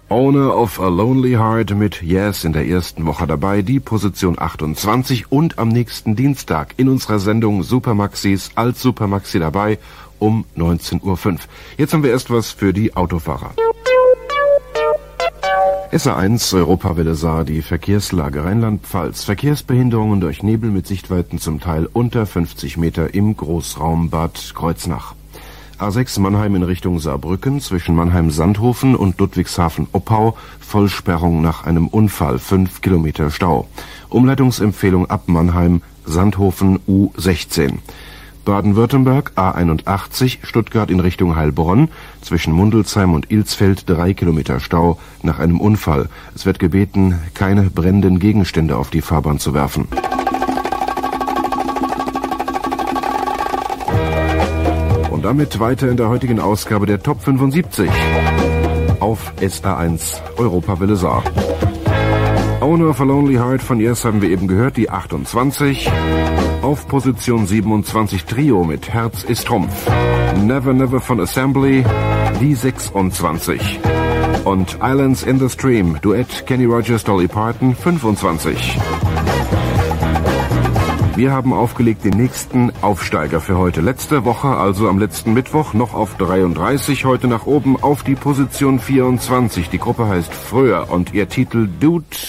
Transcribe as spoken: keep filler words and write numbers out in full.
Owner of a Lonely Heart mit Yes in der ersten Woche dabei, die Position achtundzwanzig, und am nächsten Dienstag in unserer Sendung Supermaxis als Supermaxi dabei um neunzehn Uhr fünf. Jetzt haben wir erst was für die Autofahrer. S A eins Europawelle Saar, die Verkehrslage Rheinland-Pfalz. Verkehrsbehinderungen durch Nebel mit Sichtweiten zum Teil unter fünfzig Meter im Großraum Bad Kreuznach. A sechs Mannheim in Richtung Saarbrücken, zwischen Mannheim-Sandhofen und Ludwigshafen-Oppau, Vollsperrung nach einem Unfall, fünf Kilometer Stau. Umleitungsempfehlung ab Mannheim, Sandhofen U sechzehn. Baden-Württemberg A einundachtzig, Stuttgart in Richtung Heilbronn, zwischen Mundelsheim und Ilsfeld, drei Kilometer Stau nach einem Unfall. Es wird gebeten, keine brennenden Gegenstände auf die Fahrbahn zu werfen. Und damit weiter in der heutigen Ausgabe der Top fünfundsiebzig auf S A eins Europawelle Saar. Owner of a Lonely Heart von Yes haben wir eben gehört, die achtundzwanzig. Auf Position siebenundzwanzig Trio mit Herz ist Trumpf. Never Never von Assembly, die sechsundzwanzig. Und Islands in the Stream, Duett Kenny Rogers, Dolly Parton, fünfundzwanzig. Wir haben aufgelegt den nächsten Aufsteiger für heute. Letzte Woche, also am letzten Mittwoch, noch auf dreiunddreißig, heute nach oben auf die Position vierundzwanzig. Die Gruppe heißt Fröhr und ihr Titel Dude